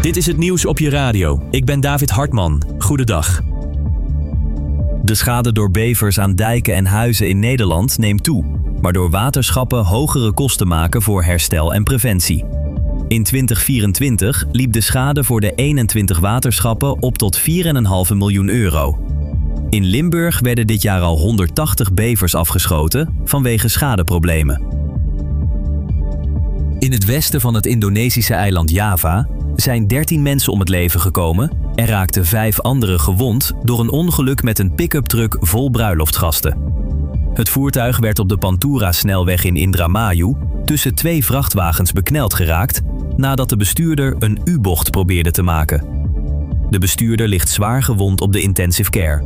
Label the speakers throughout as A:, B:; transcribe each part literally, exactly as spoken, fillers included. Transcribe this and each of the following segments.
A: Dit is het nieuws op je radio. Ik ben David Hartman. Goedendag. De schade door bevers aan dijken en huizen in Nederland neemt toe, waardoor waterschappen hogere kosten maken voor herstel en preventie. In twintig vierentwintig liep de schade voor de eenentwintig waterschappen op tot vier komma vijf miljoen euro. In Limburg werden dit jaar al honderdtachtig bevers afgeschoten vanwege schadeproblemen. In het westen van het Indonesische eiland Java zijn dertien mensen om het leven gekomen en raakten vijf anderen gewond door een ongeluk met een pick-up truck vol bruiloftsgasten. Het voertuig werd op de Pantura-snelweg in Indramayu tussen twee vrachtwagens bekneld geraakt nadat de bestuurder een U-bocht probeerde te maken. De bestuurder ligt zwaar gewond op de intensive care.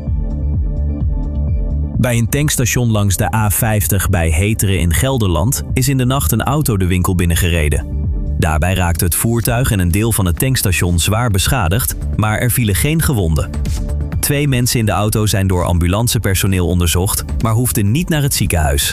A: Bij een tankstation langs de A vijftig bij Heteren in Gelderland is in de nacht een auto de winkel binnengereden. Daarbij raakte het voertuig en een deel van het tankstation zwaar beschadigd, maar er vielen geen gewonden. Twee mensen in de auto zijn door ambulancepersoneel onderzocht, maar hoefden niet naar het ziekenhuis.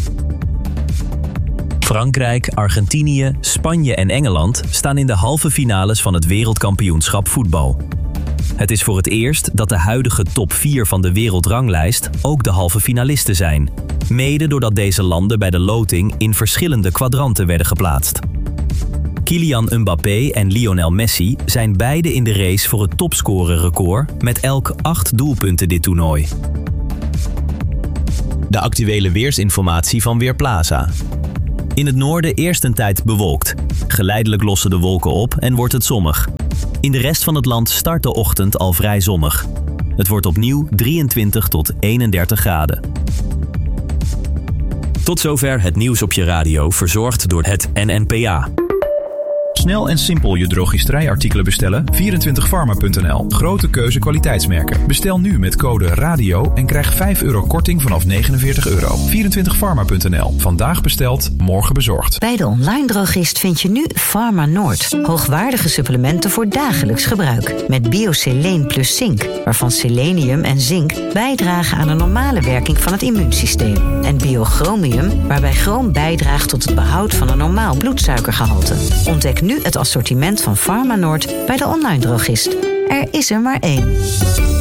A: Frankrijk, Argentinië, Spanje en Engeland staan in de halve finales van het wereldkampioenschap voetbal. Het is voor het eerst dat de huidige top vier van de wereldranglijst ook de halve finalisten zijn. Mede doordat deze landen bij de loting in verschillende kwadranten werden geplaatst. Kylian Mbappé en Lionel Messi zijn beide in de race voor het topscorerrecord met elk acht doelpunten dit toernooi. De actuele weersinformatie van Weerplaza. In het noorden eerst een tijd bewolkt. Geleidelijk lossen de wolken op en wordt het zonnig. In de rest van het land start de ochtend al vrij zonnig. Het wordt opnieuw drieëntwintig tot eenendertig graden. Tot zover het nieuws op je radio, verzorgd door het N N P A.
B: Snel en simpel je drogisterijartikelen bestellen? vierentwintig pharma punt n l. Grote keuze kwaliteitsmerken. Bestel nu met code RADIO en krijg vijf euro korting vanaf negenenveertig euro. vierentwintig pharma punt n l. Vandaag besteld, morgen bezorgd.
C: Bij de online drogist vind je nu Pharma Noord. Hoogwaardige supplementen voor dagelijks gebruik. Met Bioseleen plus zink, waarvan selenium en zink bijdragen aan de normale werking van het immuunsysteem. En Biochromium, waarbij chroom bijdraagt tot het behoud van een normaal bloedsuikergehalte. Ontdek nu het assortiment van Pharma Noord bij de online drogist. Er is er maar één.